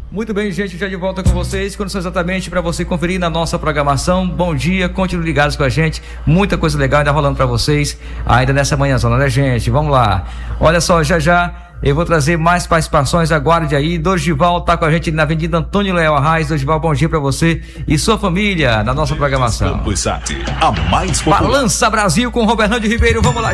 Muito bem, gente, já de volta com vocês, condições exatamente para você conferir na nossa programação. Bom dia, continuem ligados com a gente, muita coisa legal ainda rolando para vocês, ainda nessa manhãzona, né, gente? Vamos lá. Olha só, já eu vou trazer mais participações, aguarde aí. Dorival tá com a gente na Avenida Antônio Leal Arraes. Dorival, bom dia para você e sua família na nossa programação. Campos Sat, a mais popular. Balança Brasil com Roberto Ribeiro, vamos lá.